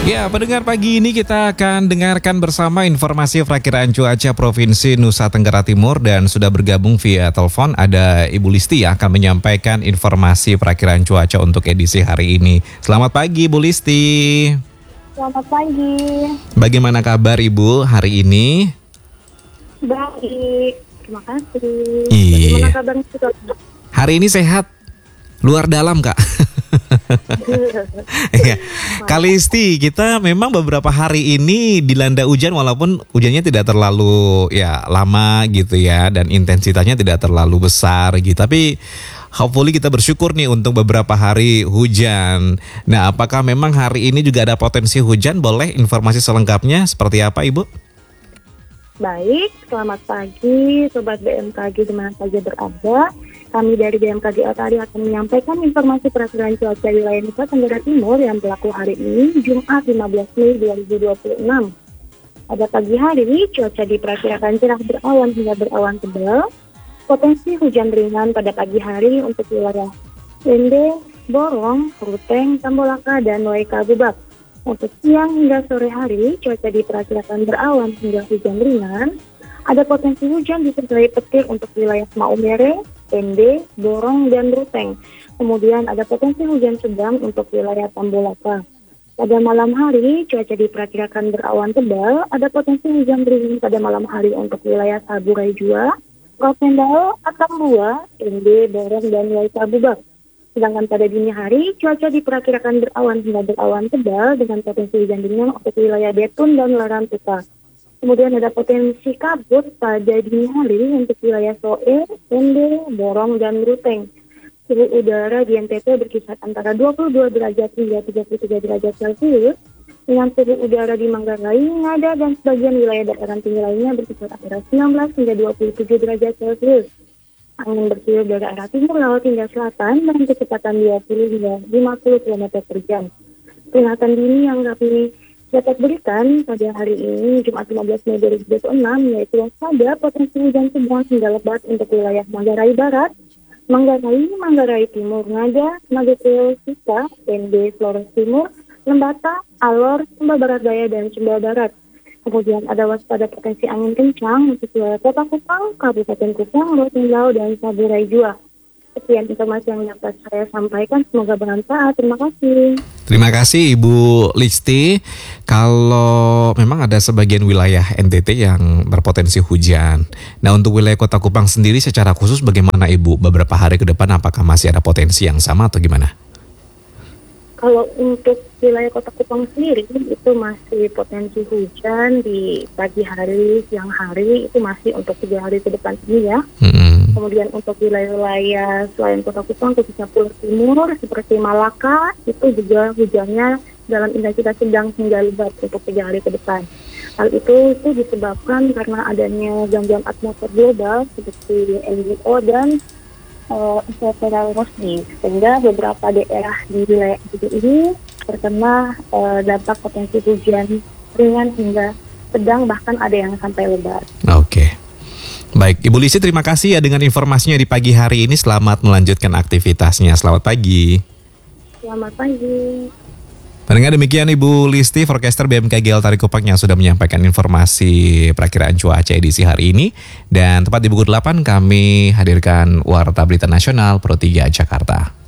Ya, pendengar pagi ini kita akan dengarkan bersama informasi perakiraan cuaca Provinsi Nusa Tenggara Timur dan sudah bergabung via telepon ada Ibu Listi yang akan menyampaikan informasi perakiraan cuaca untuk edisi hari ini. Selamat pagi Ibu Listi. Selamat pagi. Bagaimana kabar Ibu hari ini? Baik, terima kasih. Iya. Bagaimana kabarnya juga? Hari ini sehat? Luar dalam Kak? Ya. Kalisti, kita memang beberapa hari ini dilanda hujan walaupun hujannya tidak terlalu lama gitu ya dan intensitasnya tidak terlalu besar gitu. Tapi hopefully kita bersyukur nih untuk beberapa hari hujan. Nah, apakah memang hari ini juga ada potensi hujan? Boleh informasi selengkapnya seperti apa Ibu? Baik, selamat pagi Sobat BMKG di mana saja berada. Kami dari BMKG Otari akan menyampaikan informasi perakiraan cuaca wilayah Nusa Tenggara Timur yang berlaku hari ini, Jumat 15 Mei 2026. Pada pagi hari, cuaca diperkirakan cerah berawan hingga berawan tebal. Potensi hujan ringan pada pagi hari untuk wilayah Lende, Borong, Ruteng, Tambolaka, dan Waika Gubak. Untuk siang hingga sore hari, cuaca diperkirakan berawan hingga hujan ringan. Ada potensi hujan disertai petir untuk wilayah Maumere, Lende, Borong, dan Ruteng. Kemudian ada potensi hujan sedang untuk wilayah Tambolaka. Pada malam hari, cuaca diperkirakan berawan tebal. Ada potensi hujan ringan pada malam hari untuk wilayah Saburai Jua, Rosendal, Atambua, Lende, Borong, dan Waika Bubak. Sedangkan pada dini hari, cuaca diperkirakan berawan hingga berawan tebal dengan potensi hujan ringan untuk wilayah Betun dan Larantuka. Kemudian ada potensi kabut pada dini hari untuk wilayah Soe, Lende, Borong, dan Ruteng. Suhu udara di NTT berkisar antara 22 derajat hingga 33 derajat Celcius. Dengan suhu udara di Manggarai, Ngada, dan sebagian wilayah dataran tinggi lainnya berkisar antara 19 hingga 27 derajat Celcius. Angin bertiup dari arah timur laut hingga selatan dengan kecepatan 20 hingga 50 km per jam. Peringatan dini yang kami dapat berikan pada hari ini Jumat 15 Mei 2026 yaitu waspada potensi hujan sedang hingga lebat untuk wilayah Manggarai Barat, Manggarai Timur, Ngada, Magete, Sika, Lende, Flores Timur, Lembata, Alor, Sumba Barat Daya, dan Sumba Barat. Kemudian ada waspada potensi angin kencang untuk wilayah Kota Kupang, Kabupaten Kupang, Rosendal, dan Saburai Jua. Sekian informasi yang dapat saya sampaikan, semoga bermanfaat. Terima kasih. Terima kasih Ibu Listi. Kalau memang ada sebagian wilayah NTT yang berpotensi hujan. Nah, untuk wilayah Kota Kupang sendiri secara khusus bagaimana Ibu? Beberapa hari ke depan apakah masih ada potensi yang sama atau gimana? Kalau untuk wilayah Kota Kupang sendiri itu masih potensi hujan di pagi hari, siang hari itu masih untuk 3 hari ke depan ini ya. Kemudian untuk wilayah-wilayah selain Kota Kupang khususnya Pulau Timur seperti Malaka itu juga hujannya dalam intensitas sedang hingga lebat untuk 3 hari ke depan. Hal itu disebabkan karena adanya gangguan atmosfer global seperti El Nino dan Isopera Rosdi, sehingga beberapa daerah di wilayah ini terkena dampak potensi hujan ringan hingga sedang, bahkan ada yang sampai lebat. Oke. Baik, Ibu Listi terima kasih ya dengan informasinya di pagi hari ini. Selamat melanjutkan aktivitasnya. Selamat pagi. Selamat pagi. Pendengar, demikian Ibu Listi, forecaster BMKG Otari Kupang yang sudah menyampaikan informasi perakiraan cuaca edisi hari ini. Dan tepat di pukul 8 kami hadirkan Warta Berita Nasional Pro 3 Jakarta.